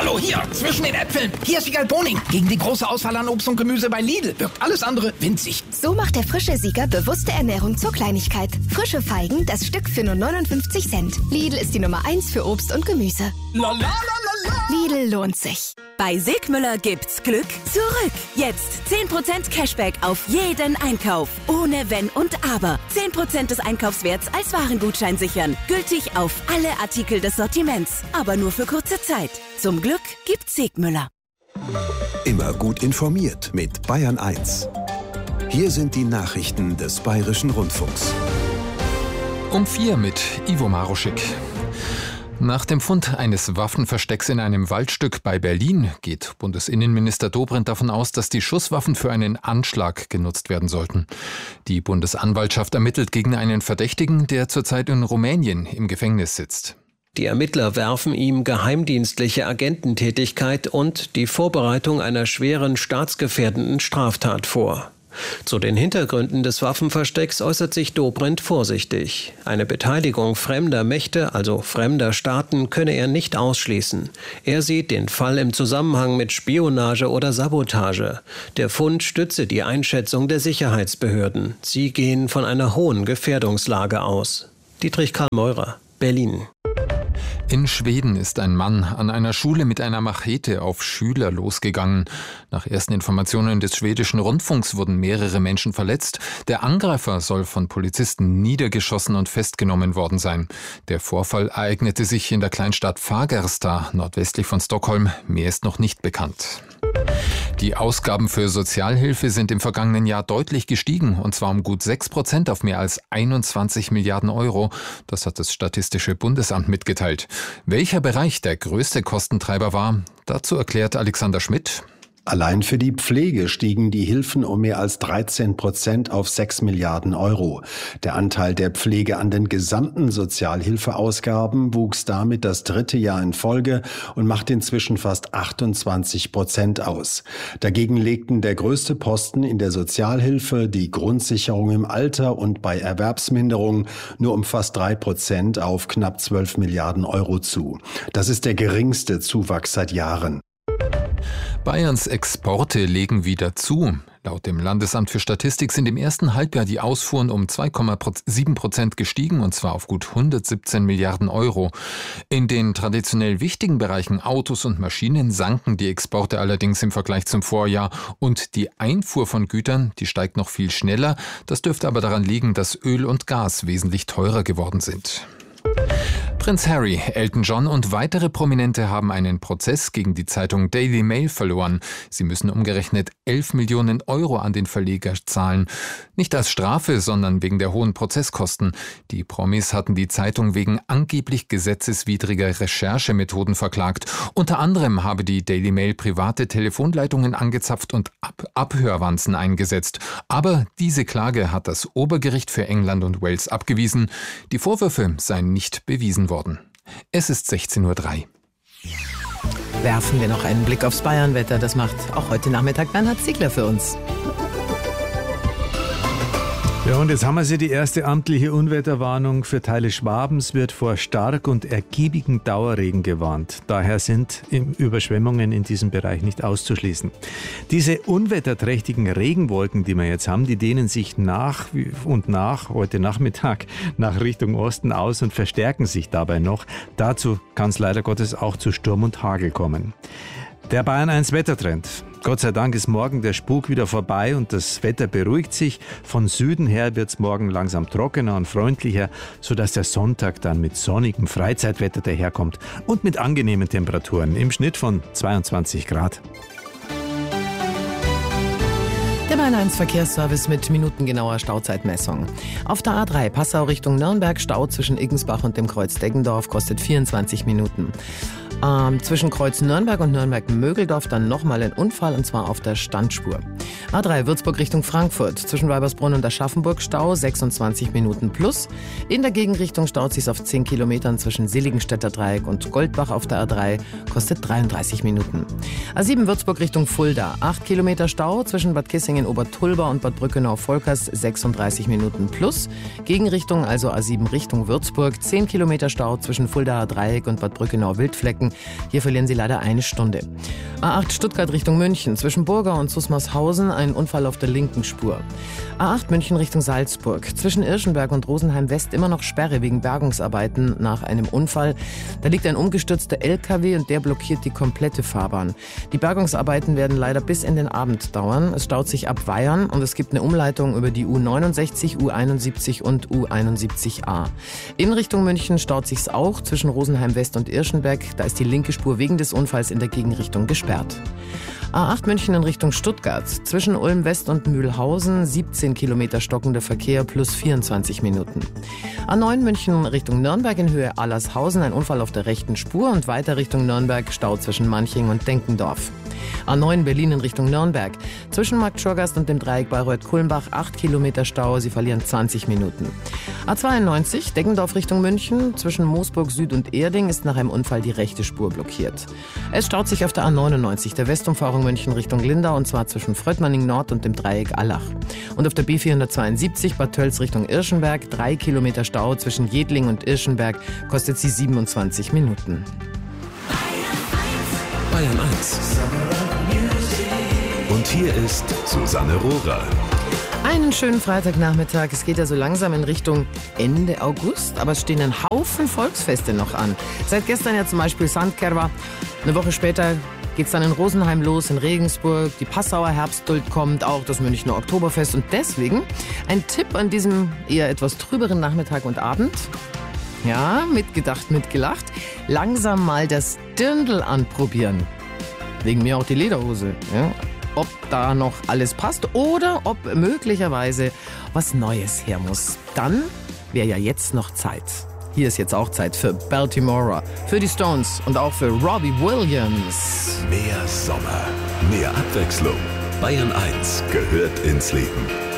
Hallo, hier, zwischen den Äpfeln. Hier ist Wiegald Boning. Gegen die große Auswahl an Obst und Gemüse bei Lidl wirkt alles andere winzig. So macht der frische Sieger bewusste Ernährung zur Kleinigkeit. Frische Feigen, das Stück für nur 59 Cent. Lidl ist die Nummer 1 für Obst und Gemüse. Lidl lohnt sich. Bei Sigmüller gibt's Glück zurück. Jetzt 10% Cashback auf jeden Einkauf. Ohne Wenn und Aber. 10% des Einkaufswerts als Warengutschein sichern. Gültig auf alle Artikel des Sortiments. Aber nur für kurze Zeit. Zum Glück gibt's Sigmüller. Immer gut informiert mit Bayern 1. Hier sind die Nachrichten des Bayerischen Rundfunks. Um 4 mit Ivo Maruschik. Nach dem Fund eines Waffenverstecks in einem Waldstück bei Berlin geht Bundesinnenminister Dobrindt davon aus, dass die Schusswaffen für einen Anschlag genutzt werden sollten. Die Bundesanwaltschaft ermittelt gegen einen Verdächtigen, der zurzeit in Rumänien im Gefängnis sitzt. Die Ermittler werfen ihm geheimdienstliche Agententätigkeit und die Vorbereitung einer schweren staatsgefährdenden Straftat vor. Zu den Hintergründen des Waffenverstecks äußert sich Dobrindt vorsichtig. Eine Beteiligung fremder Mächte, also fremder Staaten, könne er nicht ausschließen. Er sieht den Fall im Zusammenhang mit Spionage oder Sabotage. Der Fund stütze die Einschätzung der Sicherheitsbehörden. Sie gehen von einer hohen Gefährdungslage aus. Dietrich Karl Meurer, Berlin. In Schweden ist ein Mann an einer Schule mit einer Machete auf Schüler losgegangen. Nach ersten Informationen des schwedischen Rundfunks wurden mehrere Menschen verletzt. Der Angreifer soll von Polizisten niedergeschossen und festgenommen worden sein. Der Vorfall ereignete sich in der Kleinstadt Fagersta, nordwestlich von Stockholm. Mehr ist noch nicht bekannt. Die Ausgaben für Sozialhilfe sind im vergangenen Jahr deutlich gestiegen, und zwar um gut 6% auf mehr als 21 Milliarden Euro. Das hat das Statistische Bundesamt mitgeteilt. Welcher Bereich der größte Kostentreiber war, dazu erklärt Alexander Schmidt. Allein für die Pflege stiegen die Hilfen um mehr als 13% auf 6 Milliarden Euro. Der Anteil der Pflege an den gesamten Sozialhilfeausgaben wuchs damit das 3. Jahr in Folge und macht inzwischen fast 28% aus. Dagegen legten der größte Posten in der Sozialhilfe, die Grundsicherung im Alter und bei Erwerbsminderung nur um fast 3% auf knapp 12 Milliarden Euro zu. Das ist der geringste Zuwachs seit Jahren. Bayerns Exporte legen wieder zu. Laut dem Landesamt für Statistik sind im ersten Halbjahr die Ausfuhren um 2,7% gestiegen, und zwar auf gut 117 Milliarden Euro. In den traditionell wichtigen Bereichen Autos und Maschinen sanken die Exporte allerdings im Vergleich zum Vorjahr. Und die Einfuhr von Gütern, die steigt noch viel schneller. Das dürfte aber daran liegen, dass Öl und Gas wesentlich teurer geworden sind. Prinz Harry, Elton John und weitere Prominente haben einen Prozess gegen die Zeitung Daily Mail verloren. Sie müssen umgerechnet 11 Millionen Euro an den Verleger zahlen. Nicht als Strafe, sondern wegen der hohen Prozesskosten. Die Promis hatten die Zeitung wegen angeblich gesetzeswidriger Recherchemethoden verklagt. Unter anderem habe die Daily Mail private Telefonleitungen angezapft und Abhörwanzen eingesetzt. Aber diese Klage hat das Obergericht für England und Wales abgewiesen. Die Vorwürfe seien nicht bewiesen worden. Es ist 16:03 Uhr. Werfen wir noch einen Blick aufs Bayernwetter. Das macht auch heute Nachmittag Bernhard Ziegler für uns. Ja, und jetzt haben wir die erste amtliche Unwetterwarnung für Teile Schwabens, wird vor stark und ergiebigen Dauerregen gewarnt. Daher sind Überschwemmungen in diesem Bereich nicht auszuschließen. Diese unwetterträchtigen Regenwolken, die wir jetzt haben, die dehnen sich nach und nach heute Nachmittag nach Richtung Osten aus und verstärken sich dabei noch. Dazu kann es leider Gottes auch zu Sturm und Hagel kommen. Der Bayern 1 Wettertrend. Gott sei Dank ist morgen der Spuk wieder vorbei und das Wetter beruhigt sich. Von Süden her wird es morgen langsam trockener und freundlicher, sodass der Sonntag dann mit sonnigem Freizeitwetter daherkommt und mit angenehmen Temperaturen im Schnitt von 22 Grad. Der Bayern 1 Verkehrsservice mit minutengenauer Stauzeitmessung. Auf der A3 Passau Richtung Nürnberg, Stau zwischen Iggensbach und dem Kreuz Deggendorf, kostet 24 Minuten. Zwischen Kreuz Nürnberg und Nürnberg-Mögeldorf dann nochmal ein Unfall, und zwar auf der Standspur. A3 Würzburg Richtung Frankfurt. Zwischen Weibersbrunn und Aschaffenburg Stau, 26 Minuten plus. In der Gegenrichtung staut sich's auf 10 Kilometern zwischen Seligenstädter Dreieck und Goldbach auf der A3, kostet 33 Minuten. A7 Würzburg Richtung Fulda. 8 Kilometer Stau zwischen Bad Kissingen-Obertulba und Bad Brückenau-Volkers, 36 Minuten plus. Gegenrichtung, also A7 Richtung Würzburg. 10 Kilometer Stau zwischen Fuldaer Dreieck und Bad Brückenau-Wildflecken. Hier verlieren Sie leider eine Stunde. A8 Stuttgart Richtung München. Zwischen Burga und Susmarshausen ein Unfall auf der linken Spur. A8 München Richtung Salzburg. Zwischen Irschenberg und Rosenheim West immer noch Sperre wegen Bergungsarbeiten nach einem Unfall. Da liegt ein umgestürzter LKW und der blockiert die komplette Fahrbahn. Die Bergungsarbeiten werden leider bis in den Abend dauern. Es staut sich ab Weyern und es gibt eine Umleitung über die U69, U71 und U71a. In Richtung München staut sich's auch zwischen Rosenheim West und Irschenberg. Da ist die linke Spur wegen des Unfalls in der Gegenrichtung gesperrt. A8 München in Richtung Stuttgart. Zwischen Ulm West und Mühlhausen 17 Kilometer stockender Verkehr plus 24 Minuten. A9 München Richtung Nürnberg in Höhe Allershausen ein Unfall auf der rechten Spur und weiter Richtung Nürnberg Stau zwischen Manching und Denkendorf. A9 Berlin in Richtung Nürnberg. Zwischen Markt Schurgast und dem Dreieck Bayreuth-Kulmbach 8 Kilometer Stau, Sie verlieren 20 Minuten. A92 Deggendorf Richtung München. Zwischen Moosburg Süd und Erding ist nach einem Unfall die rechte Spur blockiert. Es staut sich auf der A99 der Westumfahrung München Richtung Lindau und zwar zwischen Fröttmanning Nord und dem Dreieck Allach. Und auf der B472 Bad Tölz Richtung Irschenberg 3 Kilometer Stau zwischen Jedling und Irschenberg, kostet Sie 27 Minuten. Bayern 1. Und hier ist Susanne Rohrer. Einen schönen Freitagnachmittag. Es geht ja so langsam in Richtung Ende August, aber es stehen ein Haufen Volksfeste noch an. Seit gestern ja zum Beispiel Sandkerwa. Eine Woche später geht's dann in Rosenheim los, in Regensburg. Die Passauer Herbstduld kommt, auch das Münchner Oktoberfest. Und deswegen ein Tipp an diesem eher etwas trüberen Nachmittag und Abend. Ja, mitgedacht, mitgelacht. Langsam mal das Dirndl anprobieren. Wegen mir auch die Lederhose. Ja. Ob da noch alles passt oder ob möglicherweise was Neues her muss. Dann wäre ja jetzt noch Zeit. Hier ist jetzt auch Zeit für Baltimora, für die Stones und auch für Robbie Williams. Mehr Sommer, mehr Abwechslung. Bayern 1 gehört ins Leben.